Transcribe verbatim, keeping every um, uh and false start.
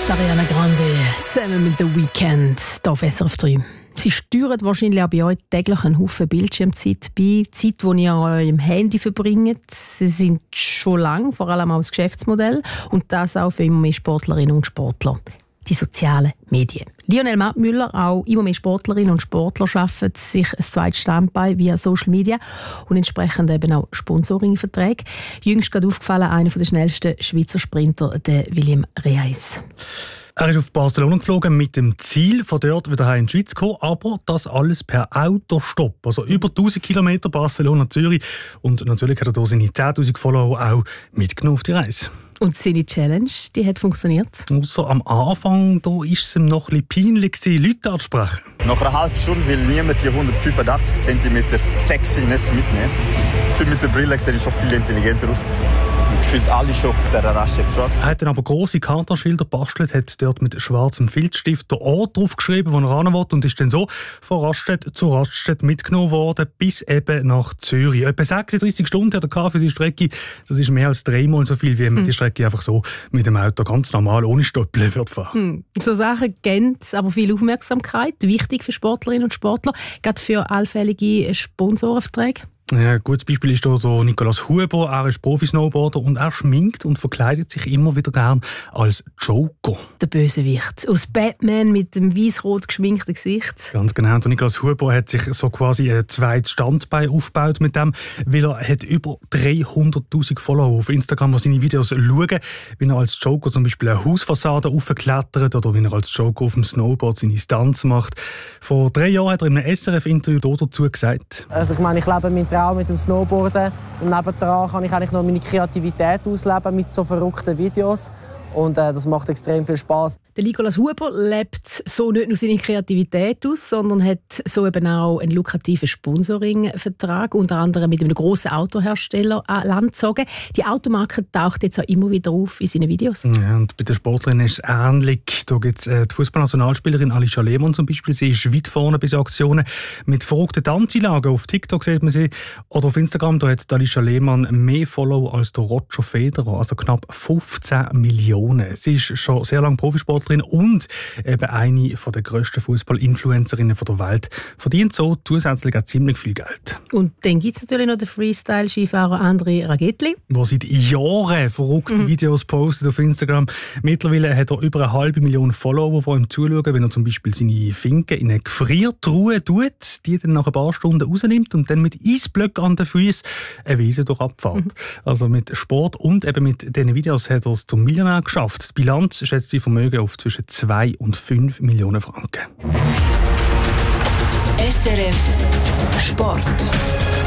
Ariana Grande zusammen mit The Weeknd hier auf S R F drei. Sie steuern wahrscheinlich auch bei euch täglich einen Haufen Bildschirmzeit bei. Zeit, die ihr an eurem Handy verbringt. Sie sind schon lange, vor allem auch das Geschäftsmodell. Und das auch für immer mehr Sportlerinnen und Sportler. Die sozialen Medien. Lionel Mattmüller, auch immer mehr Sportlerinnen und Sportler schaffen sich ein zweites Standbein via Social Media und entsprechend eben auch Sponsoringverträge. Jüngst gerade aufgefallen, einer der schnellsten Schweizer Sprinter, der William Reis. Er ist auf Barcelona geflogen mit dem Ziel, von dort wieder heim in die Schweiz zu kommen, aber das alles per Autostopp. Also über tausend Kilometer Barcelona-Zürich. Und natürlich hat er hier seine zehntausend Follower auch mitgenommen auf die Reise. Und seine Challenge, die hat funktioniert? Ausser am Anfang, da war es ihm noch ein bisschen peinlich, Leute anzusprechen. Nach einer halben Stunde will niemand die hundertfünfundachtzig Zentimeter Sexiness mitnehmen. Mit der Brille sehe ich schon viel intelligenter aus. Gefühlt alle schon auf dieser Raststätte gefragt. Er hat dann aber grosse Kartenschilder gebastelt, hat dort mit schwarzem Filzstift den Ort draufgeschrieben, wo er hin will, und ist dann so von Raststätte zu Raststätte mitgenommen worden, bis eben nach Zürich. Etwa sechsunddreissig Stunden hat er für die Strecke. Das ist mehr als dreimal so viel, wie man hm. die Strecke einfach so mit dem Auto ganz normal ohne Stoppeln wird fahren. Hm. So Sachen geben aber viel Aufmerksamkeit, wichtig für Sportlerinnen und Sportler, gerade für allfällige Sponsorenverträge. Ja, ein gutes Beispiel ist hier der Nicolas Huber. Er ist Profi-Snowboarder und er schminkt und verkleidet sich immer wieder gern als Joker. Der Bösewicht. Aus Batman mit dem weiß-rot geschminkten Gesicht. Ganz genau. Und der Nicolas Huber hat sich so quasi ein zweites Standbein aufgebaut mit dem, weil er hat über dreihunderttausend Follower auf Instagram, die seine Videos schauen, wie er als Joker zum Beispiel eine Hausfassade aufklettert oder wie er als Joker auf dem Snowboard seine Stunts macht. Vor drei Jahren hat er in einem S R F-Interview dazu gesagt: Also ich meine, ich lebe mit auch mit dem Snowboarden und nebendran kann ich eigentlich noch meine Kreativität ausleben mit so verrückten Videos und äh, das macht extrem viel Spaß. Der Nicolas Huber lebt so nicht nur seine Kreativität aus, sondern hat so eben auch einen lukrativen Sponsoring-Vertrag, unter anderem mit einem grossen Autohersteller an Land gezogen. Die Automarke taucht jetzt auch immer wieder auf in seinen Videos. Ja, und bei den Sportlerinnen ist es ähnlich. Da gibt es äh, die Fußballnationalspielerin Alicia Lehmann zum Beispiel. Sie ist weit vorne bei so Aktionen mit verrückten Tanzeinlagen. Auf TikTok sieht man sie. Oder auf Instagram, da hat Alicia Lehmann mehr Follower als der Roger Federer, also knapp fünfzehn Millionen. Sie ist schon sehr lange Profisportlerin und eben eine der grössten Fußball-Influencerinnen der Welt. Verdient so zusätzlich auch ziemlich viel Geld. Und dann gibt es natürlich noch den Freestyle-Skifahrer André Ragetli, der seit Jahren verrückte mhm. Videos postet auf Instagram. Mittlerweile hat er über eine halbe Million Follower, die ihm zuschauen, wenn er zum Beispiel seine Finken in eine Gefriertruhe tut, die dann nach ein paar Stunden rausnimmt und dann mit Eisblöcken an den Füßen eine Wiese durch abfährt. Mhm. Also mit Sport und eben mit diesen Videos hat er es zum Millionär geschafft. Die Bilanz schätzt sein Vermögen auf zwischen zwei und fünf Millionen Franken. S R F Sport.